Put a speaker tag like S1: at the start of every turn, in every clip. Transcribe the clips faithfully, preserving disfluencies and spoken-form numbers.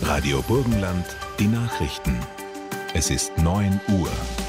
S1: Radio Burgenland, die Nachrichten. Es ist neun Uhr.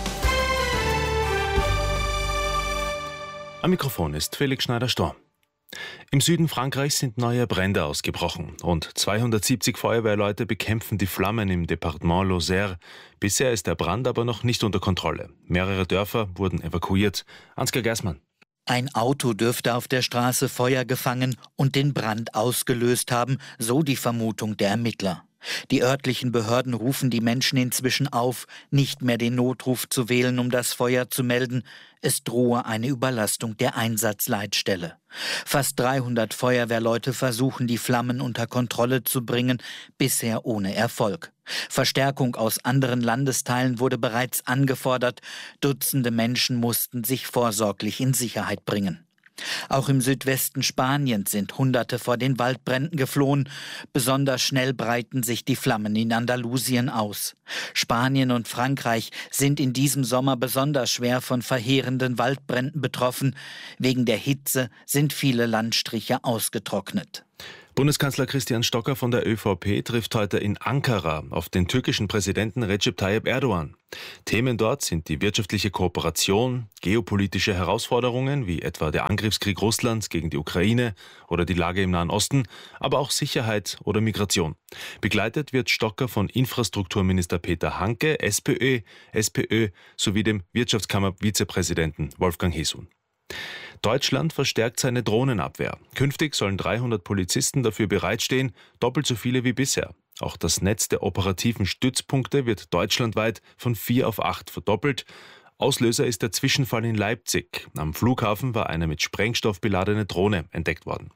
S2: Am Mikrofon ist Felix Schneider-Storm. Im Süden Frankreichs sind neue Brände ausgebrochen. Rund zweihundertsiebzig Feuerwehrleute bekämpfen die Flammen im Departement Lozère. Bisher ist der Brand aber noch nicht unter Kontrolle. Mehrere Dörfer wurden evakuiert. Ansgar Gersmann.
S3: Ein Auto dürfte auf der Straße Feuer gefangen und den Brand ausgelöst haben, so die Vermutung der Ermittler. Die örtlichen Behörden rufen die Menschen inzwischen auf, nicht mehr den Notruf zu wählen, um das Feuer zu melden. Es drohe eine Überlastung der Einsatzleitstelle. Fast dreihundert Feuerwehrleute versuchen, die Flammen unter Kontrolle zu bringen, bisher ohne Erfolg. Verstärkung aus anderen Landesteilen wurde bereits angefordert. Dutzende Menschen mussten sich vorsorglich in Sicherheit bringen. Auch im Südwesten Spaniens sind Hunderte vor den Waldbränden geflohen. Besonders schnell breiten sich die Flammen in Andalusien aus. Spanien und Frankreich sind in diesem Sommer besonders schwer von verheerenden Waldbränden betroffen. Wegen der Hitze sind viele Landstriche ausgetrocknet.
S2: Bundeskanzler Christian Stocker von der ÖVP trifft heute in Ankara auf den türkischen Präsidenten Recep Tayyip Erdogan. Themen dort sind die wirtschaftliche Kooperation, geopolitische Herausforderungen wie etwa der Angriffskrieg Russlands gegen die Ukraine oder die Lage im Nahen Osten, aber auch Sicherheit oder Migration. Begleitet wird Stocker von Infrastrukturminister Peter Hanke, SPÖ, SPÖ sowie dem Wirtschaftskammer-Vizepräsidenten Wolfgang Hesun. Deutschland verstärkt seine Drohnenabwehr. Künftig sollen dreihundert Polizisten dafür bereitstehen, doppelt so viele wie bisher. Auch das Netz der operativen Stützpunkte wird deutschlandweit von vier auf acht verdoppelt. Auslöser ist der Zwischenfall in Leipzig. Am Flughafen war eine mit Sprengstoff beladene Drohne entdeckt worden.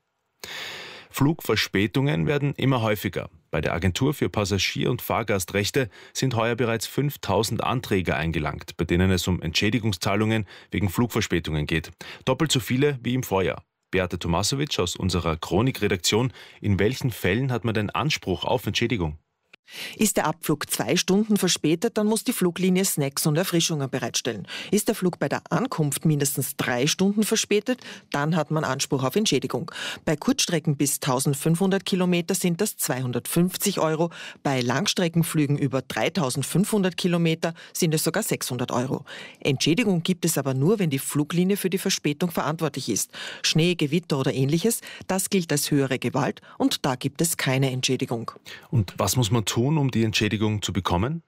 S2: Flugverspätungen werden immer häufiger. Bei der Agentur für Passagier- und Fahrgastrechte sind heuer bereits fünftausend Anträge eingelangt, bei denen es um Entschädigungszahlungen wegen Flugverspätungen geht. Doppelt so viele wie im Vorjahr. Beate Tomasovic aus unserer Chronik-Redaktion. In welchen Fällen hat man denn Anspruch auf Entschädigung?
S4: Ist der Abflug zwei Stunden verspätet, dann muss die Fluglinie Snacks und Erfrischungen bereitstellen. Ist der Flug bei der Ankunft mindestens drei Stunden verspätet, dann hat man Anspruch auf Entschädigung. Bei Kurzstrecken bis eintausendfünfhundert Kilometer sind das zweihundertfünfzig Euro. Bei Langstreckenflügen über dreitausendfünfhundert Kilometer sind es sogar sechshundert Euro. Entschädigung gibt es aber nur, wenn die Fluglinie für die Verspätung verantwortlich ist. Schnee, Gewitter oder ähnliches, das gilt als höhere Gewalt und da gibt es keine Entschädigung.
S2: Und was muss man tun, um die Entschädigung zu bekommen?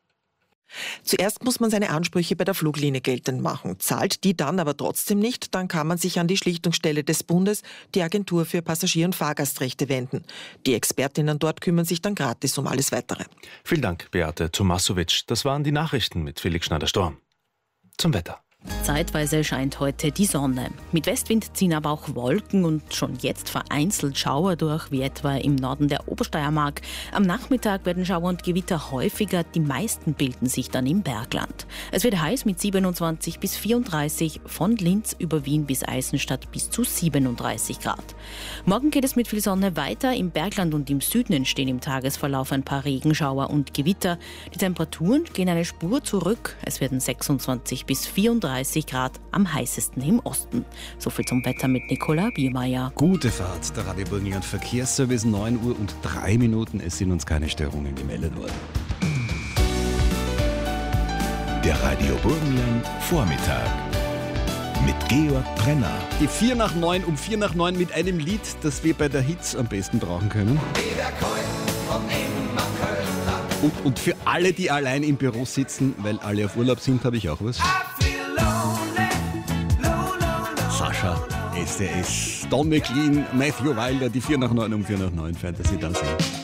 S4: Zuerst muss man seine Ansprüche bei der Fluglinie geltend machen. Zahlt die dann aber trotzdem nicht, dann kann man sich an die Schlichtungsstelle des Bundes, die Agentur für Passagier- und Fahrgastrechte, wenden. Die Expertinnen dort kümmern sich dann gratis um alles Weitere.
S2: Vielen Dank, Beate Tomasovic. Das waren die Nachrichten mit Felix Schneider-Storm. Zum Wetter.
S5: Zeitweise scheint heute die Sonne. Mit Westwind ziehen aber auch Wolken und schon jetzt vereinzelt Schauer durch, wie etwa im Norden der Obersteiermark. Am Nachmittag werden Schauer und Gewitter häufiger, die meisten bilden sich dann im Bergland. Es wird heiß mit siebenundzwanzig bis vierunddreißig, von Linz über Wien bis Eisenstadt bis zu siebenunddreißig Grad. Morgen geht es mit viel Sonne weiter. Im Bergland und im Süden entstehen im Tagesverlauf ein paar Regenschauer und Gewitter. Die Temperaturen gehen eine Spur zurück. Es werden sechsundzwanzig bis vierunddreißig Grad, am heißesten im Osten. So viel zum Wetter mit Nicola Biermeier.
S6: Gute Fahrt, der Radio Burgenland Verkehrsservice, neun Uhr und drei Minuten. Es sind uns keine Störungen gemeldet worden.
S1: Der Radio Burgenland Vormittag mit Georg Brenner.
S6: Die vier nach neun um vier nach neun mit einem Lied, das wir bei der Hitz am besten brauchen können. Und, und für alle, die allein im Büro sitzen, weil alle auf Urlaub sind, habe ich auch was. Sascha, S D S, Don McLean, Matthew Wilder, die vier nach neun um vier nach neun Fantasy Dancing.